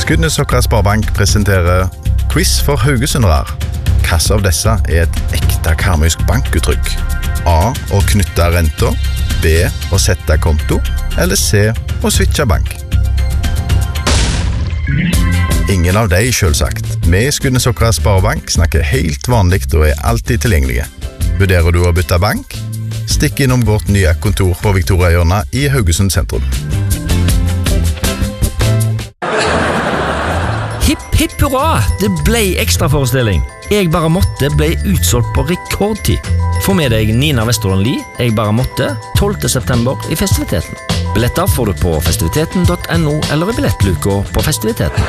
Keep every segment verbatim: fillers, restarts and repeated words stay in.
Skudenesokra Sparebank presenterer quiz for haugesundere. Hvilke av disse er et ekte karmøysk bankuttrykk? A. Å knytte renter, B. Å sette konto, eller C. Å switche bank? Ingen av de, selvsagt. Vi i Skudenesokra Sparebank snakker helt vanligt og er alltid tilgjengelige. Vurderer du å bytte bank? Stikk innom vårt nye kontor på Victoriahjørnet i Haugesund sentrum. Hipp, hipp, hurra! Det ble ekstraforestilling. Jeg bare måtte ble utsolgt på rekordtid. Få med deg Nina Westerlund Lie, Jeg bare måtte, tolvte september i festiviteten. Billetter får du på festiviteten punktum no eller i billettluka på festiviteten.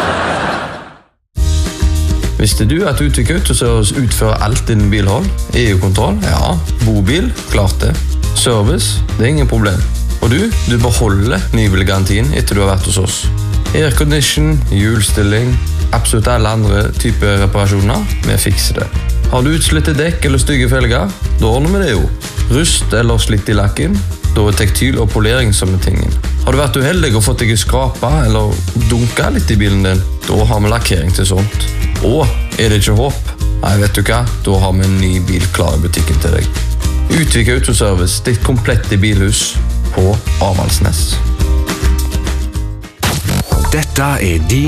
Visste du at Utvik Autoservice utfører alt innen bilhold? E U-kontroll? Ja. Bobil? Klart det. Service? Det er ingen problem. Og du? Du beholder nybilgarantien etter du har vært hos oss. Aircondition, hjulstilling, absolutt alle andre typer reparasjoner, vi fikser det. Har du utslitte dekk eller stygge felger? Da ordner vi det jo. Rust eller slitt i lakken? Da er tektyl og polering som er tingen. Har du vært uheldig og fått deg skrapa eller dunka litt i bilen din? Da har vi lakkering til sånt. Og er det ikke håp? Nei, vet du hva? Da har vi en ny bil klar i butikken til deg. Utvik Autoservice, ditt komplette bilhus på Avaldsnes. Dette er din